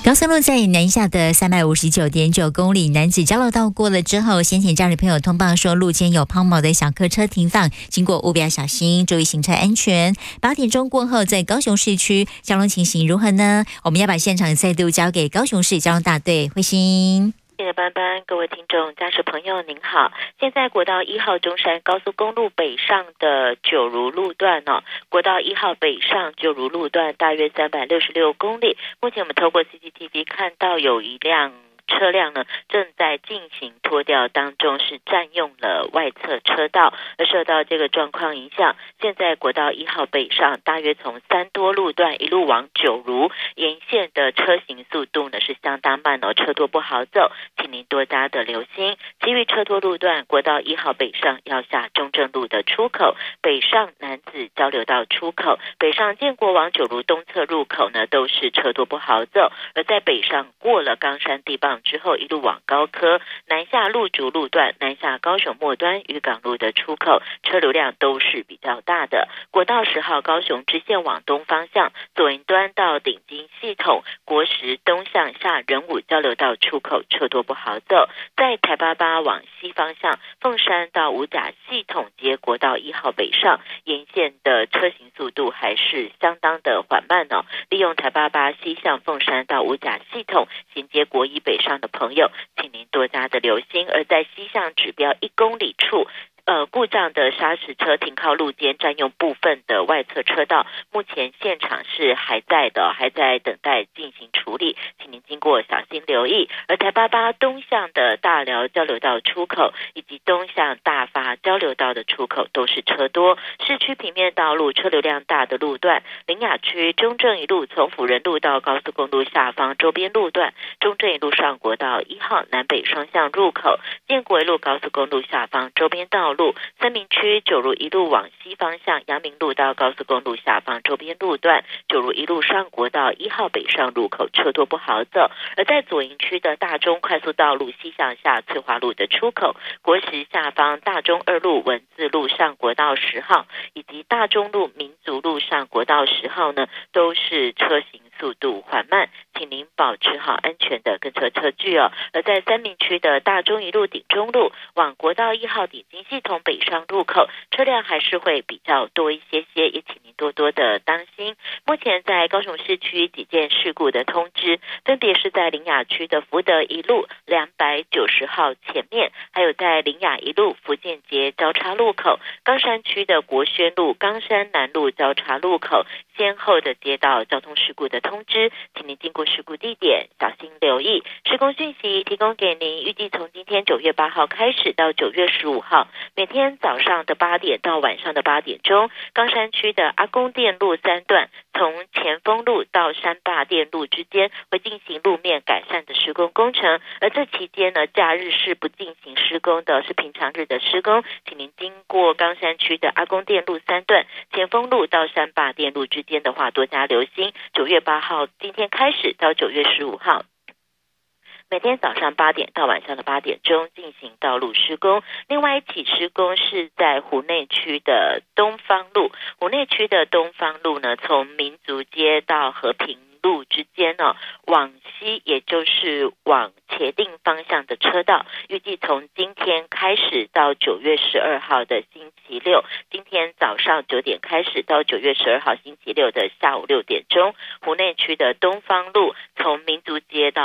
高速路在南下的359.9公里，男子交流道过了之后，先前家里朋友通报说路间有抛锚的小客车停放，经过务必要小心，注意行车安全。8点钟过后，在高雄市区交通情形如何呢？我们要把现场再度交给高雄市交通大队慧欣。 谢谢班班，各位听众、驾驶朋友您好。现在国道1号中山高速公路北上的九如路段国道1号北上九如路段大约366公里。目前我们透过 CCTV 看到有一辆车辆呢正在进行拖吊当中，是占用了外侧车道，而受到这个状况影响，现在国道1号北上大约从三多路段一路往九如沿线的车行速度呢是相当慢车多不好走，请您多加的留心。其余车多路段，国道1号北上要下中正路的出口，北上楠梓交流道出口，北上建国往九如东侧入口呢都是车多不好走，而在北上过了冈山地磅之后，一路往高科南下路竹路段，南下高雄末端渔港路的出口，车流量都是比较大的。国道10号高雄支线往东方向，左营端到顶金系统，国十东向下仁武交流道出口车多不好走。在台88往西方向，凤山到五甲系统接国道1号北上，沿线的车行速度还是相当的缓慢利用台88西向凤山到五甲系统衔接国一北上的朋友，请您多加的留心。而在西向指标1公里处，故障的砂石车停靠路肩，占用部分的外侧车道，目前现场是还在等待进行处理，请您经过小心留意。而台88东向的大寮交流道出口以及东向大发交流道的出口都是车多，市区平面道路车流量大的路段，苓雅区中正一路从辅仁路到高速公路下方周边路段，中正一路上国道1号南北双向入口，建国一路高速公路下方周边道路，三民区九如一路往西方向阳明路到高速公路下方周边路段，九如一路上国道1号北上入口车多不好走。而在左营区的大中快速道路西向下翠华路的出口，国十下方大中二路文字路上国道10号以及大中路民族路上国道10号呢都是车行速度缓慢，请您保持好安全的跟车车距而在三民区的大中一路顶中路往国道1号顶金系统北上入口，车辆还是会比较多一些，也请您多多的当心。目前在高雄市区几件事故的通知，分别是在苓雅区的福德一路290号前面，还有在苓雅一路福建街交叉路口，冈山区的国轩路冈山南路交叉路口先后的接到交通事故的通知，请您经过事故地点小心留意。施工讯息提供给您，预计从今天9月8号开始到9月15号，每天早上的8点到晚上的8点钟，冈山区的阿公店路3段从前锋路到山坝店路之间会进行路面改善的施工工程，而这期间呢，假日是不进行施工的，是平常日的施工，请您经过冈山区的阿公店路3段前锋路到山坝店路之间的话多加留心。9月8号今天开始到9月15号，每天早上8点到晚上的8点钟进行道路施工。另外一起施工是在湖内区的东方路，湖内区的东方路呢，从民族街到和平路之间往西，也就是往茄定方向的车道，预计从今天开始到9月12号的星期六，今天早上9点开始到9月12号星期六的下午6点钟，湖内区的东方路从民族街到